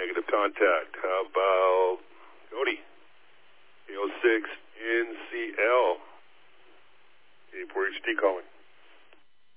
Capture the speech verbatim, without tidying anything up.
Negative contact. How about Cody? eight oh six N C L. eighty-four H D calling.